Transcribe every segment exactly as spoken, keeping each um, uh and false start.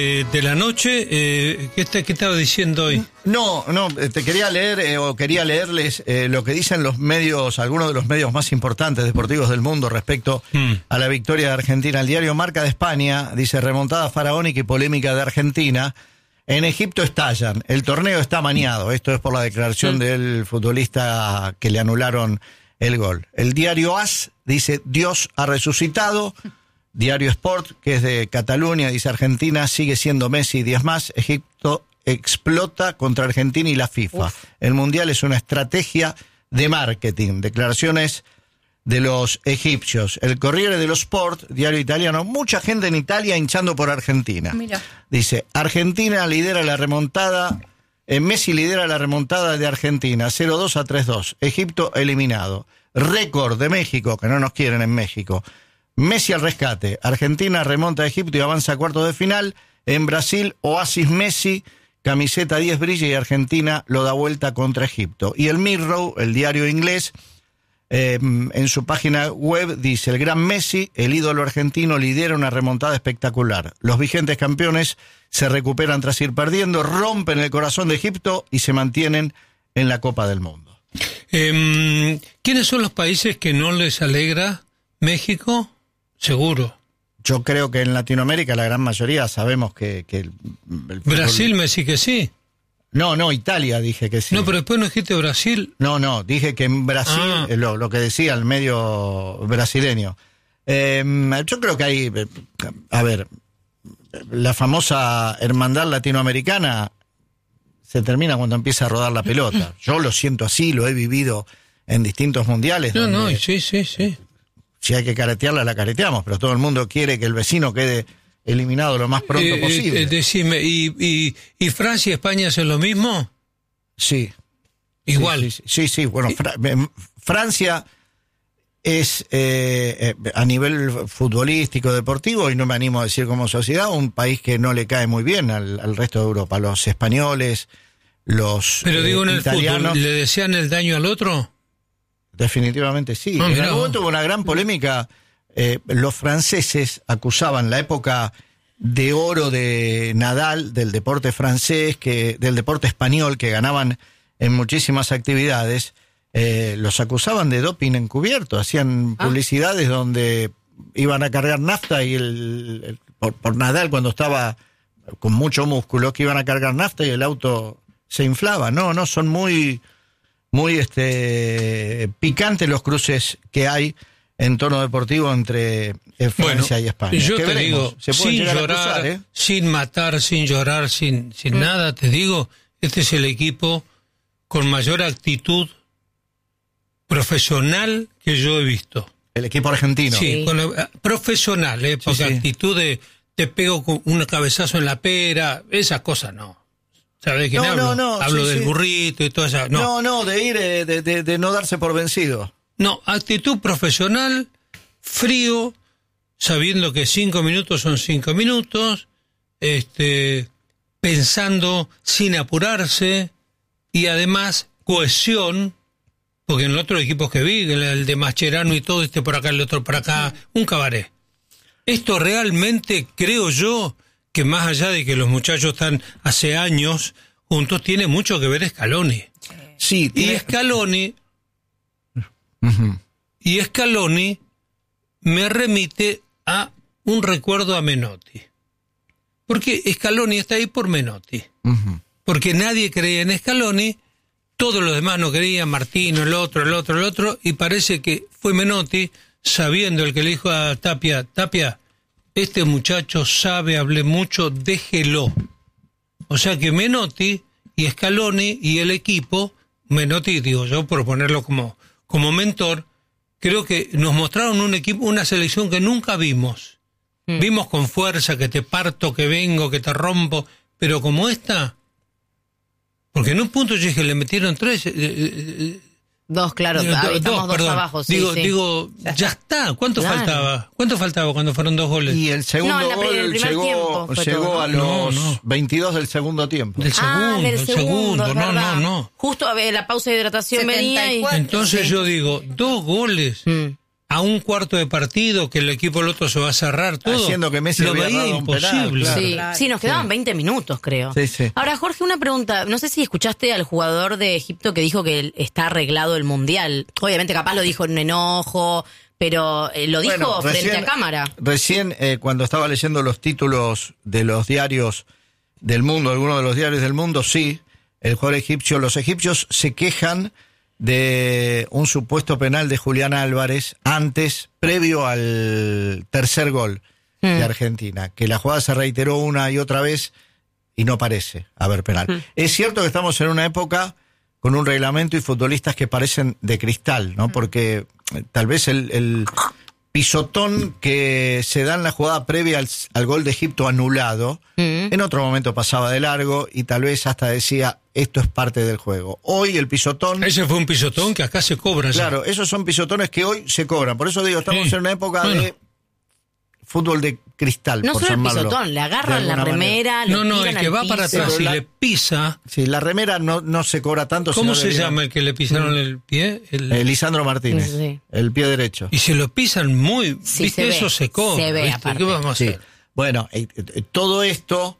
Eh, de la noche, eh, ¿qué, te, ¿qué estaba diciendo hoy? No, no, te quería leer eh, o quería leerles eh, lo que dicen los medios, algunos de los medios más importantes deportivos del mundo respecto mm. a la victoria de Argentina. El diario Marca de España dice: remontada faraónica y polémica de Argentina. En Egipto estallan, el torneo está maniado. Esto es por la declaración sí. del futbolista que le anularon el gol. El diario AS dice: Dios ha resucitado. Diario Sport, que es de Cataluña, dice: Argentina sigue siendo Messi diez más. Egipto explota contra Argentina y la FIFA. Uf. El Mundial es una estrategia de marketing. Declaraciones de los egipcios. El Corriere dello Sport, diario italiano: mucha gente en Italia hinchando por Argentina. Mira. Dice: Argentina lidera la remontada, eh, Messi lidera la remontada de Argentina, cero dos a tres dos. Egipto eliminado. Récord de México, que no nos quieren en México. Messi al rescate. Argentina remonta a Egipto y avanza a cuartos de final. En Brasil, Oasis Messi, camiseta diez brilla y Argentina lo da vuelta contra Egipto. Y el Mirror, el diario inglés, eh, en su página web dice: el gran Messi, el ídolo argentino, lidera una remontada espectacular. Los vigentes campeones se recuperan tras ir perdiendo, rompen el corazón de Egipto y se mantienen en la Copa del Mundo. Eh, ¿Quiénes son los países que no les alegra? México, seguro. Yo creo que en Latinoamérica la gran mayoría sabemos que... que el, el fútbol... Brasil me dice que sí. No, no, Italia dije que sí. No, pero después no dijiste Brasil. No, no, dije que en Brasil, ah. lo, lo que decía el medio brasileño. Eh, yo creo que hay, a ver, la famosa hermandad latinoamericana se termina cuando empieza a rodar la pelota. Yo lo siento así, lo he vivido en distintos mundiales. No, donde, no, sí, sí, sí. Si hay que caretearla, la careteamos, pero todo el mundo quiere que el vecino quede eliminado lo más pronto eh, posible. Eh, decime, ¿y, y, ¿y Francia y España hacen lo mismo? Sí. Igual. Sí, sí, sí, sí. Bueno, Fra- Francia es, eh, eh, a nivel futbolístico, deportivo, y no me animo a decir como sociedad, un país que no le cae muy bien al, al resto de Europa. Los españoles, los Pero digo, eh, en el italianos, fútbol, ¿le desean el daño al otro? Definitivamente sí. No, en mirá, algún momento hubo una gran polémica. Eh, los franceses acusaban la época de oro de Nadal, del deporte francés, que del deporte español, que ganaban en muchísimas actividades. Eh, los acusaban de doping encubierto. Hacían ah. publicidades donde iban a cargar nafta y el, el por, por Nadal, cuando estaba con mucho músculo, que iban a cargar nafta y el auto se inflaba. No, no, son muy... Muy este picantes los cruces que hay en tono deportivo entre Francia bueno, y España. Yo ¿Qué te veremos? digo, sin llorar, cruzar, ¿eh? sin matar, sin llorar, sin, sin mm. nada, te digo, este es el equipo con mayor actitud profesional que yo he visto. El equipo argentino. Sí, sí. Con la, profesional, ¿eh? Porque sí, sí. actitud de te pego con un cabezazo en la pera, esas cosas no. ¿Sabes de quién no, hablo? No, no, hablo sí, del sí. burrito y todo eso. No, no, no de ir, de, de, de no darse por vencido. No, actitud profesional, frío, sabiendo que cinco minutos son cinco minutos, este, pensando sin apurarse y además cohesión, porque en los otros equipos que vi, el de Mascherano y todo, este por acá, el otro por acá, un cabaret. Esto realmente creo yo que más allá de que los muchachos están hace años juntos, tiene mucho que ver Scaloni. Sí, tiene... Y Scaloni, uh-huh. y Scaloni me remite a un recuerdo a Menotti. Porque Scaloni está ahí por Menotti. Uh-huh. Porque nadie creía en Scaloni, todos los demás no creían, Martino, el otro, el otro, el otro, y parece que fue Menotti, sabiendo el que le dijo a Tapia, Tapia, este muchacho sabe, hablé mucho, déjelo. O sea que Menotti y Scaloni y el equipo, Menotti, digo yo, por ponerlo como, como mentor, creo que nos mostraron un equipo, una selección que nunca vimos. Mm. Vimos con fuerza, que te parto, que vengo, que te rompo, pero como esta, porque en un punto yo dije, le metieron tres... Eh, eh, Dos, claro, eh, do, estamos dos, dos perdón. abajo. Sí, digo, sí. digo, ya, ya está. ¿Cuánto claro. faltaba? ¿Cuánto faltaba cuando fueron dos goles? Y el segundo no, gol el llegó, llegó todo, ¿no? a los no, no. veintidós del segundo tiempo. Del segundo, ah, del el segundo, segundo. No, no, no. Justo a ver, la pausa de hidratación venía y... Entonces sí. yo digo, dos goles. Mm. a un cuarto de partido, que el equipo del otro se va a cerrar todo. Haciendo que Messi lo había veía errado un penal, imposible. claro. Sí, Claro. sí, nos quedaban Sí. veinte minutos, creo. Sí, sí. Ahora, Jorge, una pregunta. No sé si escuchaste al jugador de Egipto que dijo que está arreglado el Mundial. Obviamente, capaz lo dijo en un enojo, pero eh, lo dijo Bueno, frente recién- a cámara. Recién, eh, cuando estaba leyendo los títulos de los diarios del mundo, algunos de los diarios del mundo, sí, el jugador egipcio, los egipcios se quejan de un supuesto penal de Julián Álvarez antes, previo al tercer gol Mm. de Argentina, que la jugada se reiteró una y otra vez y no parece haber penal. Mm. Es cierto que estamos en una época con un reglamento y futbolistas que parecen de cristal, ¿no? Porque eh, tal vez el, el pisotón que se da en la jugada previa al, al gol de Egipto anulado, Mm. en otro momento pasaba de largo y tal vez hasta decía, esto es parte del juego. Hoy el pisotón... Ese fue un pisotón que acá se cobra. ya. Claro, esos son pisotones que hoy se cobran. Por eso digo, estamos Sí. en una época Bueno. de fútbol de cristal, No por solo el llamarlo pisotón, le agarran de la alguna manera. remera, lo No, no, tiran el que al va para piso. atrás y Pero la- le pisa. Sí, la remera no, no se cobra tanto. ¿Cómo sino se le viene- llama el que le pisaron el pie? El- Eh, Lisandro Martínez, Sí, sí. el pie derecho. y se lo pisan muy. Sí, ¿Viste? se ve, Eso se cobra. se ve, ¿viste? aparte. ¿Qué vamos a Sí. hacer? Bueno, eh, eh, todo esto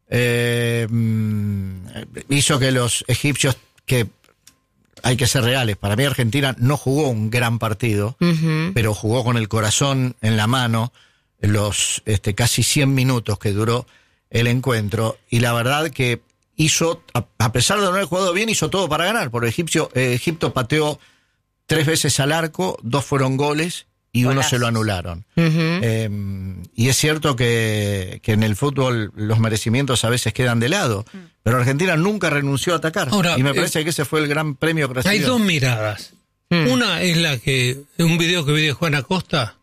eh, mm, hizo que los egipcios, que hay que ser reales, para mí Argentina no jugó un gran partido, Ujú. pero jugó con el corazón en la mano los este, casi cien minutos que duró el encuentro, y la verdad que hizo, a, a pesar de no haber jugado bien, hizo todo para ganar, porque Egipcio, eh, Egipto pateó tres veces al arco, dos fueron goles y uno Golazos. se lo anularon. Ujú. Eh, y es cierto que, que en el fútbol los merecimientos a veces quedan de lado, pero Argentina nunca renunció a atacar. Ahora, y me eh, parece que ese fue el gran premio que recibió. Hay dos miradas. Mm. Una es la que, un video que vi de Juan Acosta,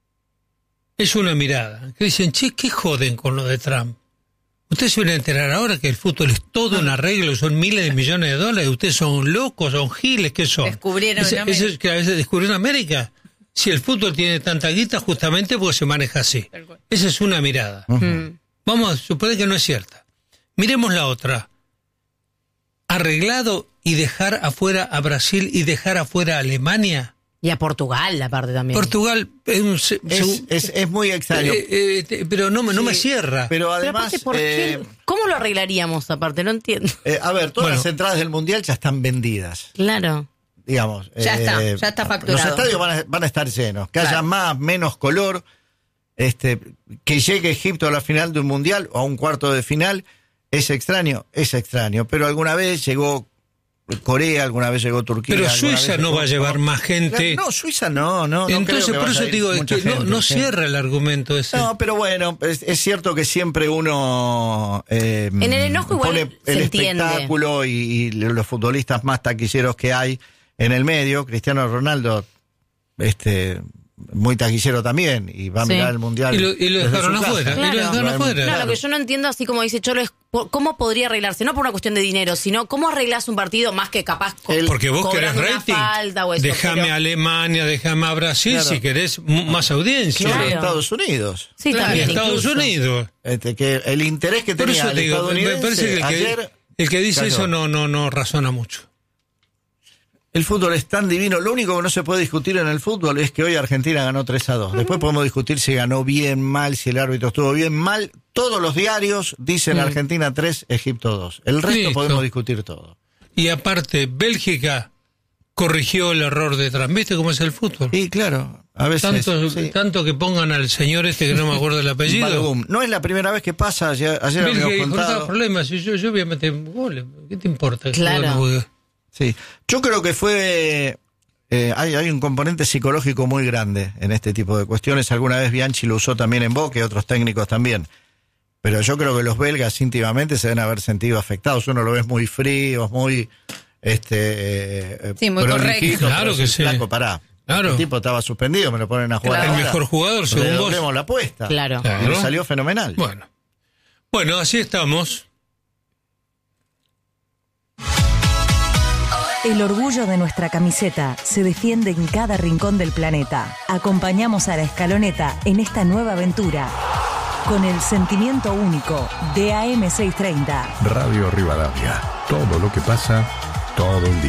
es una mirada, que dicen, che, ¿qué joden con lo de Trump? Ustedes se van a enterar ahora que el fútbol es todo un arreglo, son miles de millones de dólares, ustedes son locos, son giles, ¿qué son? Descubrieron Ese- en América. ese es que a veces descubrieron América. Si el fútbol tiene tanta guita, justamente porque se maneja así. Tal cual. Esa es una mirada. Mm. Vamos a suponer que no es cierta. Miremos la otra. Arreglado y dejar afuera a Brasil y dejar afuera a Alemania. Y a Portugal, aparte también. Portugal es, un se- Es, según- es, es muy extraño. eh, eh, te- pero no me, no me cierra. Pero Pero además, aparte, ¿por eh, qué? ¿Cómo lo arreglaríamos aparte? No entiendo. eh, a ver, todas Bueno. las entradas del Mundial ya están vendidas. Claro. Digamos, Ya eh, está, ya está facturado. Los estadios van a, van a estar llenos. Que haya Claro. más, menos color. Este, que llegue Egipto a la final de un Mundial o a un cuarto de final, es extraño, es extraño. Pero alguna vez llegó Corea, alguna vez llegó Turquía. Pero alguna Suiza vez no llegó- va a llevar más gente. No, Suiza no, no. no Entonces, creo que por vaya eso a te ir digo, es mucha que no, gente, no sí. cierra el argumento ese. No, pero bueno, es, es cierto que siempre uno eh, En el enojo igual pone se el entiende. espectáculo y, y los futbolistas más taquilleros que hay en el medio. Cristiano Ronaldo, este, muy taquillero también, y va a Sí. mirar el Mundial. Y lo- y lo desde dejaron su casa. afuera. Claro. Y lo dejaron afuera. No, lo que yo no entiendo, así como dice Cholo, es po- cómo podría arreglarse, no por una cuestión de dinero, sino cómo arreglás un partido más que capaz co- El- Porque vos querés cobrando una rating. falta o eso, Déjame pero- a Alemania, déjame a Brasil, Claro. si querés m- más audiencia. Claro, Claro. Estados Unidos. Sí, Claro, y también. Estados incluso. Unidos. Este, que el interés que Por tenía eso el te digo, me estadounidense parece que el que, ayer, el que dice cayó. eso no, no, no razona mucho. El fútbol es tan divino. Lo único que no se puede discutir en el fútbol es que hoy Argentina ganó tres a dos. Después podemos discutir si ganó bien, mal, si el árbitro estuvo bien, mal. Todos los diarios dicen Mm. Argentina tres, Egipto dos. El resto Listo. podemos discutir todo. Y aparte, Bélgica corrigió el error de Trump. ¿Viste cómo es el fútbol? Y claro, a veces... Tanto, sí. tanto que pongan al señor este que no me acuerdo el apellido. Balogun. No es la primera vez que pasa. Ayer, ayer Bélgica habíamos dijo, no tengo contado. problemas, si yo, yo voy a meter goles. ¿Qué te importa? Claro. No juegue? Sí. Yo creo que fue... eh, hay, hay un componente psicológico muy grande en este tipo de cuestiones. Alguna vez Bianchi lo usó también en Boca y otros técnicos también. Pero yo creo que los belgas íntimamente se deben haber sentido afectados. Uno lo ves muy fríos, muy... este eh, Sí, muy prolijito, correcto. pero Claro que decís, sí. flaco, pará. Claro. El tipo estaba suspendido, me lo ponen a jugar Claro. El ahora. mejor jugador, según vos. Redoblemos la apuesta. Claro. Claro. Y le salió fenomenal. Bueno. Bueno, así estamos. El orgullo de nuestra camiseta se defiende en cada rincón del planeta. Acompañamos a la Escaloneta en esta nueva aventura con el sentimiento único de A M seiscientos treinta. Radio Rivadavia. Todo lo que pasa, todo el día.